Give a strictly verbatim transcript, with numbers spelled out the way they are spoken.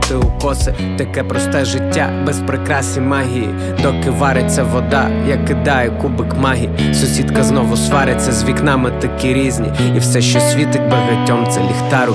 робити укоси. Таке просте життя, без прикрас і магії. Доки вариться вода, я кидаю кубик магії. Сусідка знову свариться, з вікнами такі різні. І все, що світить багатьом, це ліхтар у